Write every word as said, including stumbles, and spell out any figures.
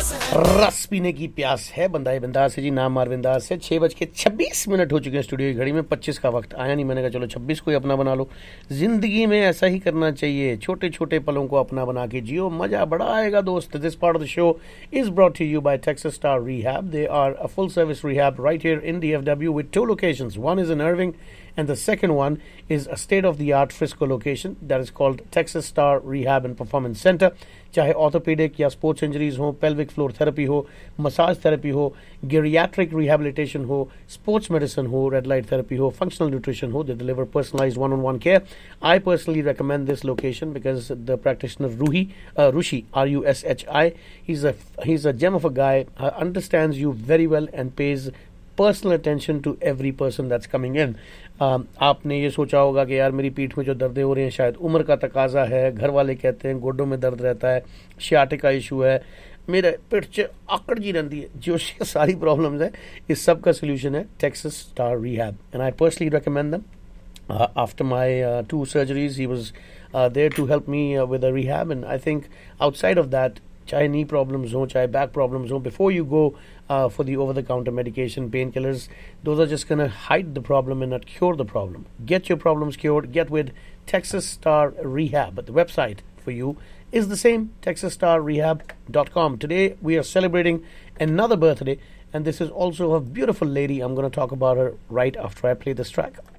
रस पीने की प्यास है, बंदाए बिंदास है जी, नाम मार बिंदास है। छः बज के छब्बीस मिनट हो चुके हैं स्टूडियो की घड़ी में, पच्चीस का वक्त आया नहीं। मैंने कहा चलो छब्बीस को ही अपना बना लो। जिंदगी में ऐसा ही करना चाहिए, छोटे छोटे पलों को अपना बना के जियो, मजा बड़ा आएगा दोस्त। This part of the show is brought to you bye Texas star rehab. They are a full service rehab right here in D F W with two locations. One is in Irving and the second one is a state-of-the-art Frisco location that is called Texas Star Rehab and Performance Center. चाहे orthopaedic या sports injuries हो, pelvic floor therapy हो, massage therapy हो, गेरियाट्रिक rehabilitation हो, sports medicine हो, red light therapy हो, functional nutrition हो, दे deliver personalised one-on-one care. I personally recommend this location because the practitioner Ruhi, uh, Rushi, R U S H I, he's a he's a gem of a guy, uh, understands you very well and pays personal attention to every person that's coming in. आपने ये सोचा होगा कि यार मेरी पीठ में जो दर्दें हो रही हैं शायद उम्र का तकाजा है, घर वाले कहते हैं गोडों में दर्द रहता है, शियाटिक का इशू है, मेरे पेट से आकड़ जी रहती है, जो सारी प्रॉब्लम्स है, इस सब का सोल्यूशन है Texas star rehab and I personally recommend them. Uh, after my uh, two surgeries, he was uh, there to help me uh, with a rehab, and I think outside of that, चाहे knee problems हो, चाहे back problems हो, before you go uh, for the over-the-counter medication, painkillers, those are just going to hide the problem and not cure the problem. Get your problems cured. Get with Texas Star Rehab. But the website for you is the same, texas star rehab dot com. Today, we are celebrating another birthday, and this is also a beautiful lady. I'm going to talk about her right after I play this track.